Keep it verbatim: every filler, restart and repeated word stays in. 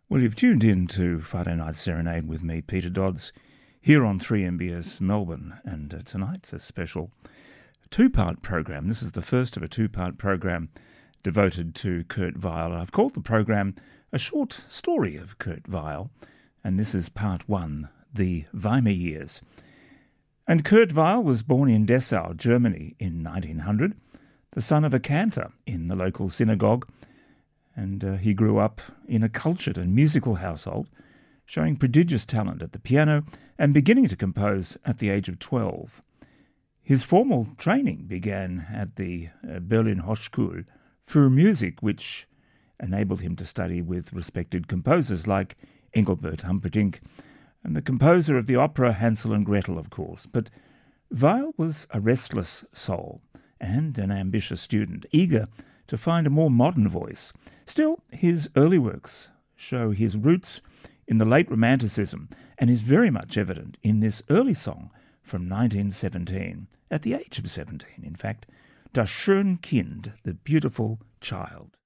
Well, you've tuned in to Friday Night Serenade with me, Peter Dodds, here on three M B S Melbourne. And uh, tonight's a special two-part program. This is the first of a two-part program devoted to Kurt Weill. I've called the program A Short Story of Kurt Weill, and this is part one, The Weimar Years. And Kurt Weill was born in Dessau, Germany in nineteen hundred, the son of a cantor in the local synagogue, and uh, he grew up in a cultured and musical household, showing prodigious talent at the piano and beginning to compose at the age of twelve. His formal training began at the uh, Berlin Hochschule für Musik, which enabled him to study with respected composers like Engelbert Humperdinck and the composer of the opera Hansel and Gretel, of course. But Weill was a restless soul and an ambitious student, eager to find a more modern voice. Still, his early works show his roots in the late Romanticism and is very much evident in this early song from nineteen seventeen, at the age of seventeen, in fact, Das schöne Kind, the beautiful child.